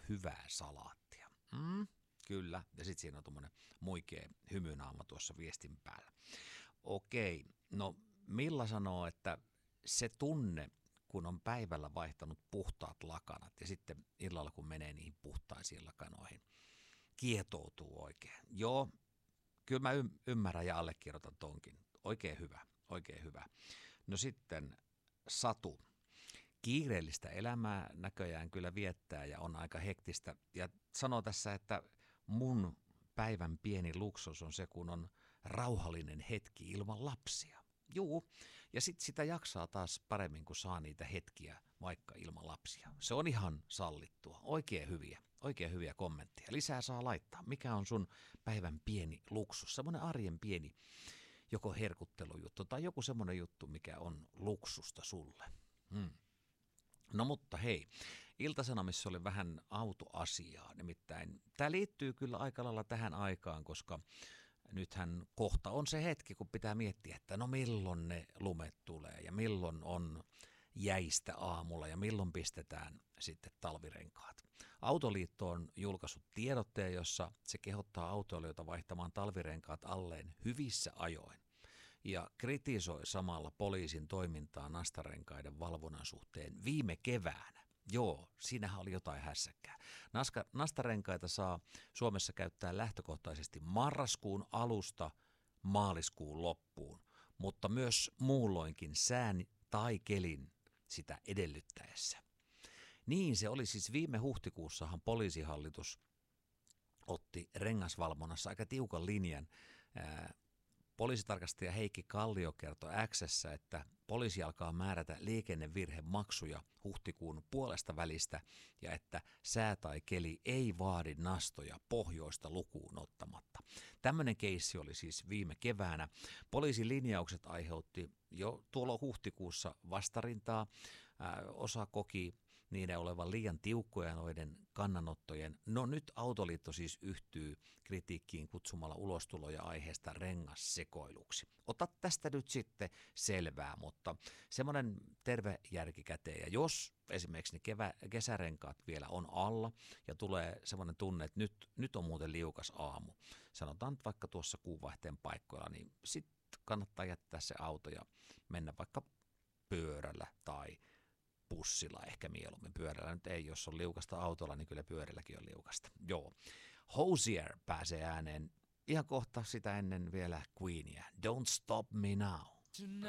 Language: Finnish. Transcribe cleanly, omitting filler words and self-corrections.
hyvää salaattia. Kyllä, ja sitten siinä on tuommoinen muikea hymynaama tuossa viestin päällä. Okei, no Milla sanoo, että se tunne, kun on päivällä vaihtanut puhtaat lakanat ja sitten illalla kun menee niihin puhtaisiin lakanoihin, kietoutuu oikein. Joo, kyllä mä ymmärrän ja allekirjoitan tonkin. Oikein hyvä, oikein hyvä. No sitten Satu. Kiireellistä elämää näköjään kyllä viettää ja on aika hektistä. Ja sanoo tässä, että mun päivän pieni luksus on se, kun on rauhallinen hetki ilman lapsia. Juu, ja sitten sitä jaksaa taas paremmin, kun saa niitä hetkiä vaikka ilman lapsia. Se on ihan sallittua. Oikein hyviä kommentteja. Lisää saa laittaa. Mikä on sun päivän pieni luksus? Semmoinen arjen pieni joko herkuttelujuttu tai joku semmoinen juttu, mikä on luksusta sulle. No mutta hei, Ilta-Sanomissa oli vähän autoasiaa, nimittäin tämä liittyy kyllä aika lailla tähän aikaan, koska nythän kohta on se hetki, kun pitää miettiä, että no milloin ne lumet tulee ja milloin on jäistä aamulla ja milloin pistetään sitten talvirenkaat. Autoliitto on julkaissut tiedotteen, jossa se kehottaa autoilijoita vaihtamaan talvirenkaat alleen hyvissä ajoin ja kritisoi samalla poliisin toimintaa nastarenkaiden valvonnan suhteen viime keväänä. Joo, siinähän oli jotain hässäkkää. Nastarenkaita saa Suomessa käyttää lähtökohtaisesti marraskuun alusta maaliskuun loppuun, mutta myös muulloinkin sään tai kelin sitä edellyttäessä. Niin se oli siis viime huhtikuussahan poliisihallitus otti rengasvalvonnassa aika tiukan linjan. Poliisitarkastaja Heikki Kallio kertoi X:ssä, että poliisi alkaa määrätä liikennevirhemaksuja huhtikuun puolesta välistä ja että sää tai keli ei vaadi nastoja pohjoista lukuun ottamatta. Tämmöinen keissi oli siis viime keväänä. Poliisin linjaukset aiheutti jo tuolla huhtikuussa vastarintaa. Osa koki niiden olevan liian tiukkoja noiden kannanottojen. No nyt Autoliitto siis yhtyy kritiikkiin kutsumalla ulostuloja aiheesta rengassekoiluksi. Ota tästä nyt sitten selvää, mutta semmoinen terve järki käteen. Ja jos esimerkiksi ne kesärenkaat vielä on alla ja tulee semmoinen tunne, että nyt on muuten liukas aamu, sanotaan nyt vaikka tuossa kuunvaihteen paikkoilla, niin sitten kannattaa jättää se auto ja mennä vaikka pyörällä tai bussilla ehkä mieluummin. Pyörällä nyt ei, jos on liukasta autolla, niin kyllä pyörälläkin on liukasta. Joo. Hozier pääsee ääneen ihan kohta sitä ennen vielä Queenia. Don't Stop Me Now.